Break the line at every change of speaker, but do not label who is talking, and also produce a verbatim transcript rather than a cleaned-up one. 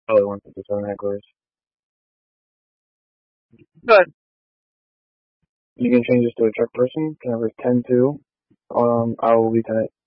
Probably one fifty-seven hecklers. But you can change this to a truck person. Number ten two. Um, I will be ten.